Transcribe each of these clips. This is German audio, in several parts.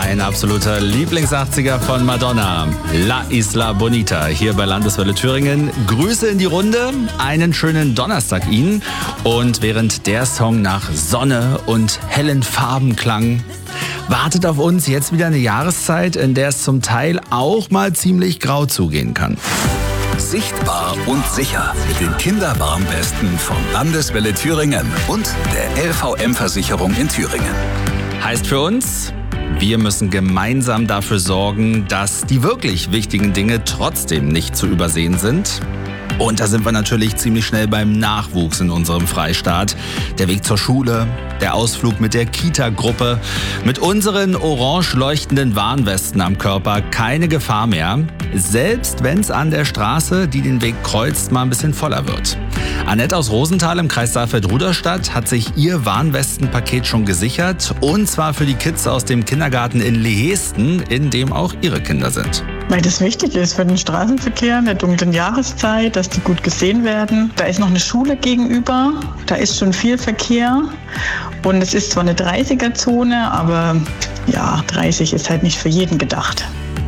Mein absoluter Lieblings-80er von Madonna, La Isla Bonita, hier bei Landeswelle Thüringen. Grüße in die Runde, einen schönen Donnerstag Ihnen. Und während der Song nach Sonne und hellen Farben klang, wartet auf uns jetzt wieder eine Jahreszeit, in der es zum Teil auch mal ziemlich grau zugehen kann. Sichtbar und sicher mit den Kinderwarnwesten von Landeswelle Thüringen und der LVM-Versicherung in Thüringen. Heißt für uns, wir müssen gemeinsam dafür sorgen, dass die wirklich wichtigen Dinge trotzdem nicht zu übersehen sind. Und da sind wir natürlich ziemlich schnell beim Nachwuchs in unserem Freistaat. Der Weg zur Schule, der Ausflug mit der Kita-Gruppe, mit unseren orange leuchtenden Warnwesten am Körper keine Gefahr mehr. Selbst wenn es an der Straße, die den Weg kreuzt, mal ein bisschen voller wird. Annette aus Rosenthal im Kreis Saalfeld-Rudolstadt hat sich ihr Warnwestenpaket schon gesichert. Und zwar für die Kids aus dem Kindergarten in Lehesten, in dem auch ihre Kinder sind. Weil das wichtig ist für den Straßenverkehr in der dunklen Jahreszeit, dass die gut gesehen werden. Da ist noch eine Schule gegenüber, da ist schon viel Verkehr und es ist zwar eine 30er-Zone, aber ja, 30 ist halt nicht für jeden gedacht.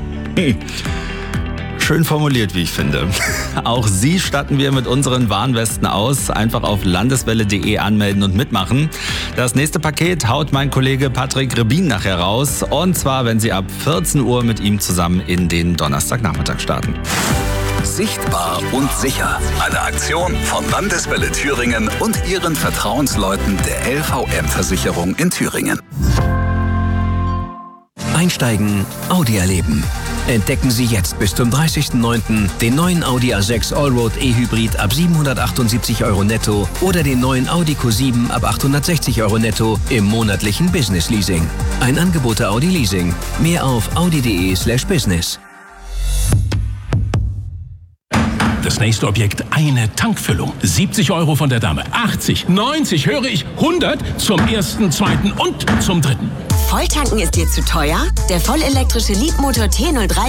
Schön formuliert, wie ich finde. Auch Sie statten wir mit unseren Warnwesten aus. Einfach auf landeswelle.de anmelden und mitmachen. Das nächste Paket haut mein Kollege Patrick Rebin nachher raus. Und zwar, wenn Sie ab 14 Uhr mit ihm zusammen in den Donnerstagnachmittag starten. Sichtbar und sicher. Eine Aktion von Landeswelle Thüringen und ihren Vertrauensleuten der LVM-Versicherung in Thüringen. Einsteigen, Audi erleben. Entdecken Sie jetzt bis zum 30.09. den neuen Audi A6 Allroad E-Hybrid ab 778 € netto oder den neuen Audi Q7 ab 860 € netto im monatlichen Business Leasing. Ein Angebot der Audi Leasing. Mehr auf audi.de/business. Das nächste Objekt, eine Tankfüllung. 70 € von der Dame. 80, 90, höre ich 100 zum ersten, zweiten und zum dritten. Volltanken ist dir zu teuer? Der vollelektrische Leapmotor T03